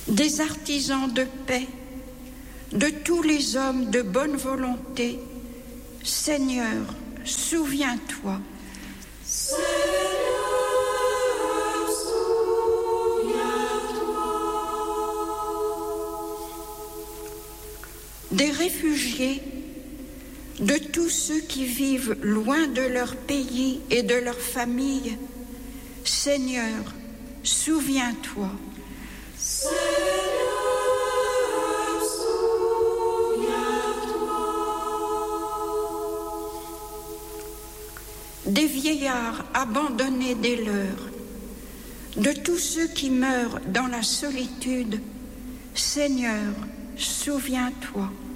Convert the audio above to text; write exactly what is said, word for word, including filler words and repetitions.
des artisans de paix, de tous les hommes de bonne volonté. Seigneur, souviens-toi. Seigneur, souviens-toi. Des réfugiés, de tous ceux qui vivent loin de leur pays et de leur famille. Seigneur, souviens-toi. Seigneur, souviens-toi. Des vieillards abandonnés des leurs, de tous ceux qui meurent dans la solitude. Seigneur, souviens-toi.